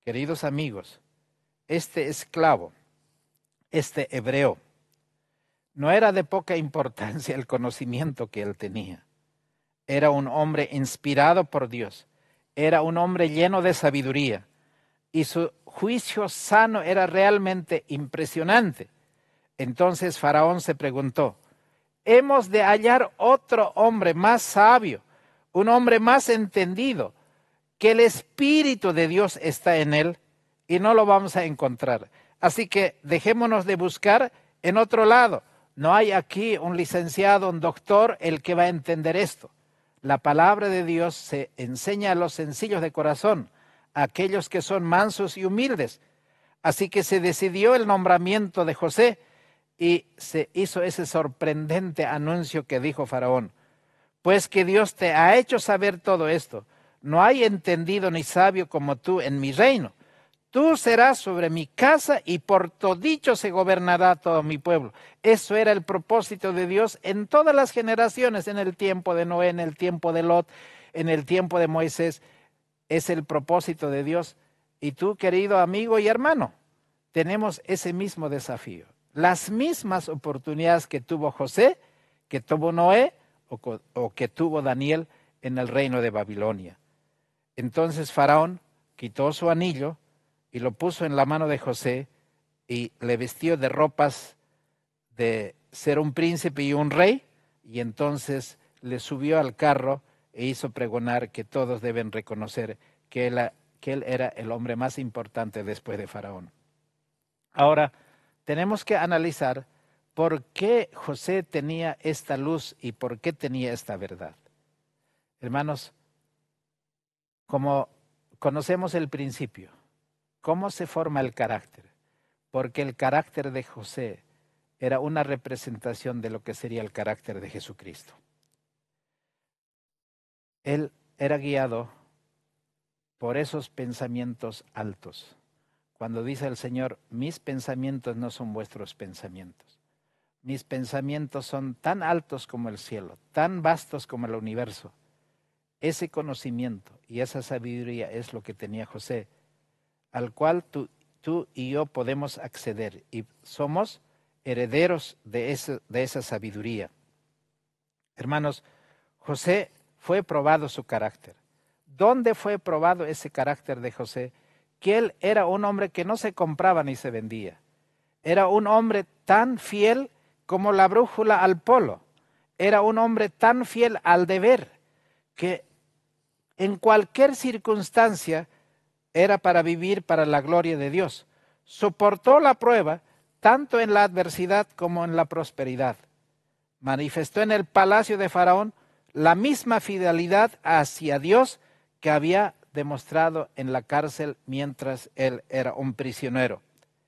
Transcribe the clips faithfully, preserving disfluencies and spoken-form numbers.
queridos amigos, este esclavo, este hebreo, no era de poca importancia el conocimiento que él tenía. Era un hombre inspirado por Dios, era un hombre lleno de sabiduría y su juicio sano era realmente impresionante. Entonces Faraón se preguntó, hemos de hallar otro hombre más sabio, un hombre más entendido, que el Espíritu de Dios está en él y no lo vamos a encontrar. Así que dejémonos de buscar en otro lado. No hay aquí un licenciado, un doctor, el que va a entender esto. La palabra de Dios se enseña a los sencillos de corazón, a aquellos que son mansos y humildes. Así que se decidió el nombramiento de José y se hizo ese sorprendente anuncio que dijo Faraón. Pues que Dios te ha hecho saber todo esto. No hay entendido ni sabio como tú en mi reino. Tú serás sobre mi casa y por todicho se gobernará todo mi pueblo. Eso era el propósito de Dios en todas las generaciones, en el tiempo de Noé, en el tiempo de Lot, en el tiempo de Moisés. Es el propósito de Dios. Y tú, querido amigo y hermano, tenemos ese mismo desafío. Las mismas oportunidades que tuvo José, que tuvo Noé o, o que tuvo Daniel en el reino de Babilonia. Entonces Faraón quitó su anillo y lo puso en la mano de José y le vistió de ropas de ser un príncipe y un rey, y entonces le subió al carro e hizo pregonar que todos deben reconocer que él, que él era el hombre más importante después de Faraón. Ahora, tenemos que analizar por qué José tenía esta luz y por qué tenía esta verdad. Hermanos, como conocemos el principio, ¿cómo se forma el carácter? Porque el carácter de José era una representación de lo que sería el carácter de Jesucristo. Él era guiado por esos pensamientos altos. Cuando dice el Señor, mis pensamientos no son vuestros pensamientos. Mis pensamientos son tan altos como el cielo, tan vastos como el universo. Ese conocimiento y esa sabiduría es lo que tenía José, al cual tú, tú y yo podemos acceder y somos herederos de, ese, de esa sabiduría. Hermanos, José fue probado su carácter. ¿Dónde fue probado ese carácter de José? Que él era un hombre que no se compraba ni se vendía. Era un hombre tan fiel como la brújula al polo. Era un hombre tan fiel al deber que en cualquier circunstancia era para vivir para la gloria de Dios. Soportó la prueba tanto en la adversidad como en la prosperidad. Manifestó en el palacio de Faraón la misma fidelidad hacia Dios que había demostrado en la cárcel mientras él era un prisionero.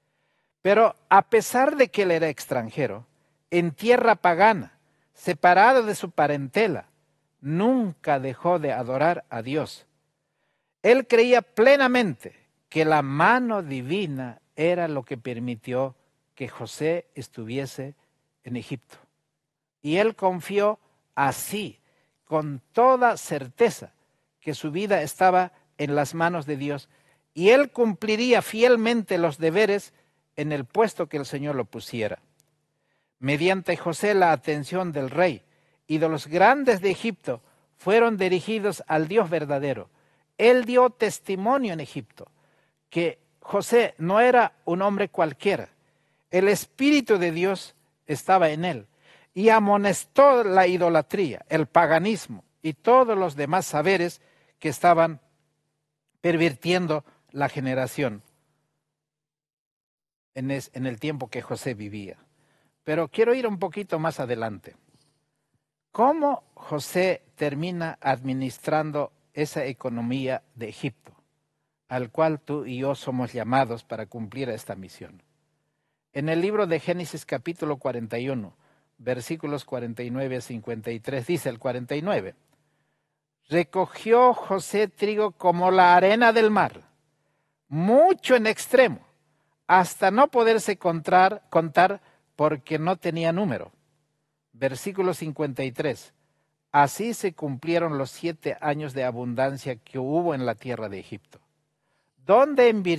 Pero a pesar de que él era extranjero, en tierra pagana, separado de su parentela, nunca dejó de adorar a Dios. Él creía plenamente que la mano divina era lo que permitió que José estuviese en Egipto. Y él confió así, con toda certeza, que su vida estaba en las manos de Dios y él cumpliría fielmente los deberes en el puesto que el Señor lo pusiera. Mediante José, la atención del rey y de los grandes de Egipto fueron dirigidos al Dios verdadero. Él dio testimonio en Egipto que José no era un hombre cualquiera. El Espíritu de Dios estaba en él y amonestó la idolatría, el paganismo y todos los demás saberes que estaban pervirtiendo la generación en, es, en el tiempo que José vivía. Pero quiero ir un poquito más adelante. ¿Cómo José termina administrando esa economía de Egipto, al cual tú y yo somos llamados para cumplir esta misión? En el libro de Génesis capítulo cuarenta y uno, versículos cuarenta y nueve a cincuenta y tres, dice el cuarenta y nueve, recogió José trigo como la arena del mar, mucho en extremo, hasta no poderse contar, contar porque no tenía número. Versículo cincuenta y tres, así se cumplieron los siete años de abundancia que hubo en la tierra de Egipto, donde